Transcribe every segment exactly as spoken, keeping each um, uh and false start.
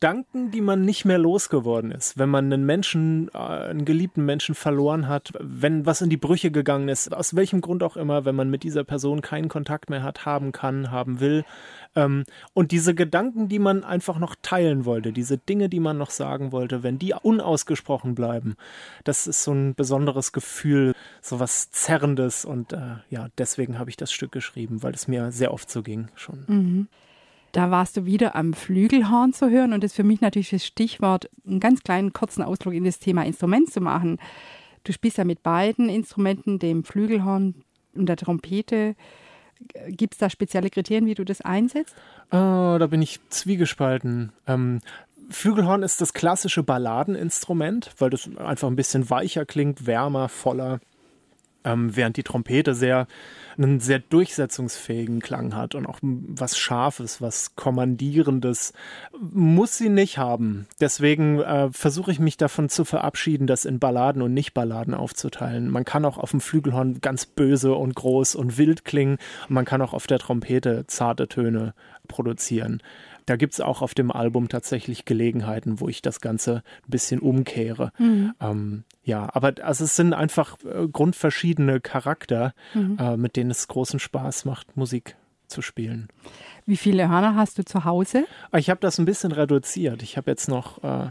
Gedanken, die man nicht mehr losgeworden ist, wenn man einen Menschen, äh, einen geliebten Menschen verloren hat, wenn was in die Brüche gegangen ist, aus welchem Grund auch immer, wenn man mit dieser Person keinen Kontakt mehr hat, haben kann, haben will. Ähm, und diese Gedanken, die man einfach noch teilen wollte, diese Dinge, die man noch sagen wollte, wenn die unausgesprochen bleiben, das ist so ein besonderes Gefühl, so was Zerrendes. Und äh, ja, deswegen habe ich das Stück geschrieben, weil es mir sehr oft so ging schon. Mhm. Da warst du wieder am Flügelhorn zu hören und das ist für mich natürlich das Stichwort, einen ganz kleinen, kurzen Ausflug in das Thema Instrument zu machen. Du spielst ja mit beiden Instrumenten, dem Flügelhorn und der Trompete. Gibt es da spezielle Kriterien, wie du das einsetzt? Oh, da bin ich zwiegespalten. Ähm, Flügelhorn ist das klassische Balladeninstrument, weil das einfach ein bisschen weicher klingt, wärmer, voller. Ähm, während die Trompete sehr, einen sehr durchsetzungsfähigen Klang hat und auch was Scharfes, was Kommandierendes, muss sie nicht haben. Deswegen äh, versuche ich mich davon zu verabschieden, das in Balladen und Nicht-Balladen aufzuteilen. Man kann auch auf dem Flügelhorn ganz böse und groß und wild klingen und man kann auch auf der Trompete zarte Töne produzieren. Da gibt es auch auf dem Album tatsächlich Gelegenheiten, wo ich das Ganze ein bisschen umkehre. Mhm. Ähm, ja, aber also es sind einfach äh, grundverschiedene Charakter, mhm. äh, mit denen es großen Spaß macht, Musik zu spielen. Wie viele Hörner hast du zu Hause? Ich habe das ein bisschen reduziert. Ich habe jetzt noch äh,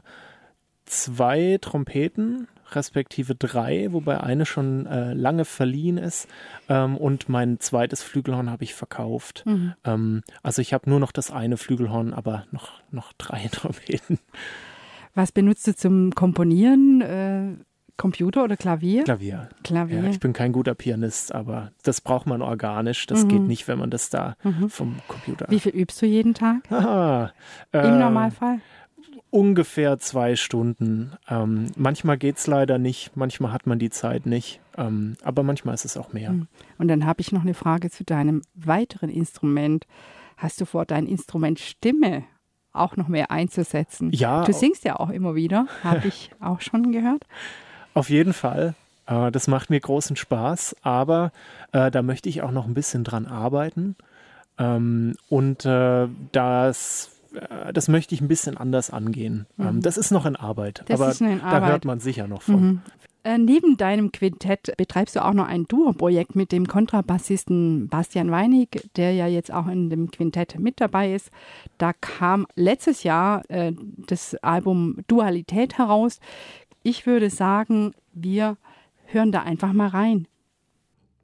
zwei Trompeten, respektive drei, wobei eine schon äh, lange verliehen ist, ähm, und mein zweites Flügelhorn habe ich verkauft. Mhm. Ähm, also ich habe nur noch das eine Flügelhorn, aber noch, noch drei Trompeten. Was benutzt du zum Komponieren? Äh, Computer oder Klavier? Klavier. Klavier. Ja, ich bin kein guter Pianist, aber das braucht man organisch. Das mhm. geht nicht, wenn man das da mhm. vom Computer... Wie viel übst du jeden Tag? Aha, äh, Im Normalfall? Ungefähr zwei Stunden. Ähm, manchmal geht es leider nicht, manchmal hat man die Zeit nicht, ähm, aber manchmal ist es auch mehr. Und dann habe ich noch eine Frage zu deinem weiteren Instrument. Hast du vor, dein Instrument Stimme auch noch mehr einzusetzen? Ja. Du singst ja auch immer wieder, habe ich auch schon gehört. Auf jeden Fall. Äh, das macht mir großen Spaß, aber äh, da möchte ich auch noch ein bisschen dran arbeiten. Ähm, und äh, das... Das möchte ich ein bisschen anders angehen. Mhm. Das ist noch in Arbeit, das aber ist in da Arbeit. hört man sicher noch von. Mhm. Äh, neben deinem Quintett betreibst du auch noch ein Duo-Projekt mit dem Kontrabassisten Bastian Weinig, der ja jetzt auch in dem Quintett mit dabei ist. Da kam letztes Jahr äh, das Album Dualität heraus. Ich würde sagen, wir hören da einfach mal rein.